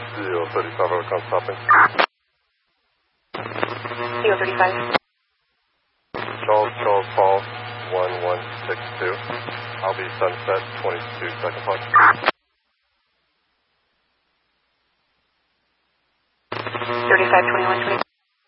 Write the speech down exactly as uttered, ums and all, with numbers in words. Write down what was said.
Deal thirty-five over con stopping. Deal thirty-five. Charles, Charles, Paul, one one six two. I'll be Sunset, twenty-two second part. thirty-five twenty-one twenty.